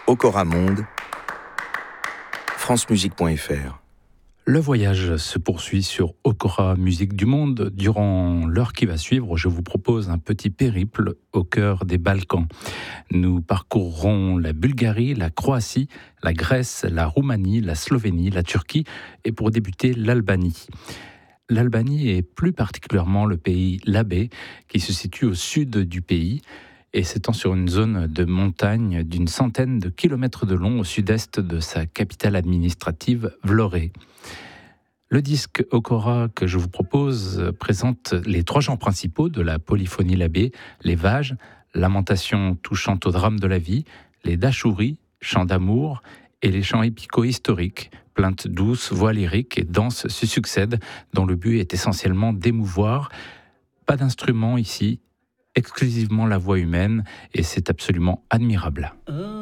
Okora Monde, francemusique.fr. Le voyage se poursuit sur Okora Musique du Monde. Durant l'heure qui va suivre, je vous propose un petit périple au cœur des Balkans. Nous parcourrons la Bulgarie, la Croatie, la Grèce, la Roumanie, la Slovénie, la Turquie et pour débuter l'Albanie. L'Albanie est plus particulièrement le pays Labé qui se situe au sud du pays et s'étend sur une zone de montagne d'une centaine de kilomètres de long au sud-est de sa capitale administrative Vlorë. Le disque Okora que je vous propose présente les 3 genres principaux de la polyphonie labé, les vages, lamentations touchant au drame de la vie, les dachouris, chants d'amour, et les chants épicaux historiques, plaintes douces, voix lyriques et danses se succèdent, dont le but est essentiellement d'émouvoir. Pas d'instrument ici, exclusivement la voix humaine, et c'est absolument admirable.